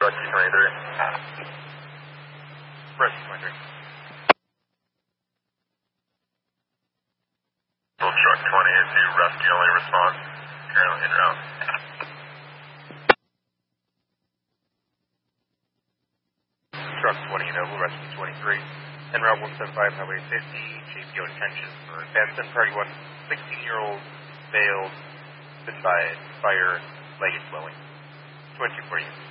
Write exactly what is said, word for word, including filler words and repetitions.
Rescue twenty-three. Rescue twenty-three. Truck twenty is to rescue only response. Currently en route. Truck twenty, Noble, Rescue twenty-three. En route one seventy-five, Highway fifty, J P O detention for Benson, Party one, sixteen-year-old, veiled, bitten by fire, leg is swelling. twenty-two for you.